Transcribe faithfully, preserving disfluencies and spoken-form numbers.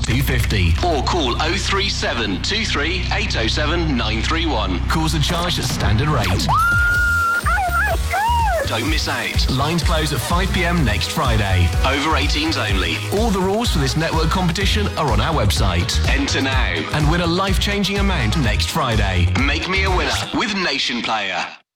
two fifty or call oh three seven two three eight oh seven nine three one. Calls are charged at standard rate. Don't miss out. Lines close at five p.m. next Friday. Over eighteens only. All the rules for this network competition are on our website. Enter now and win a life-changing amount next Friday. Make me a winner with Nation Player.